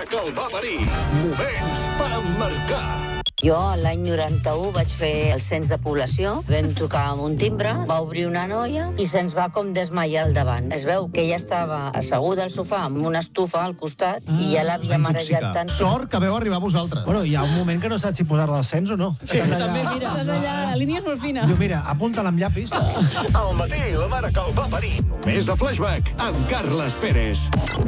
que el va parir. Moments per emmarcar. Jo l'any 91 vaig fer el cens de població, vam trucar amb un timbre, va obrir una noia i se'ns va com desmaiar al davant. Es veu que ella estava asseguda al sofà amb una estufa al costat i ja l'havia marejat tant. Sort que veu arribar vosaltres. Bueno, hi ha un moment que no saps si posar-la al cens o no. Sí, també, mira. Estàs allà, a línies molt fines. Diu, mira, apunta-la amb llapis. Al matí, la mare que el va parir. Només a Flashback, amb Carles Pérez.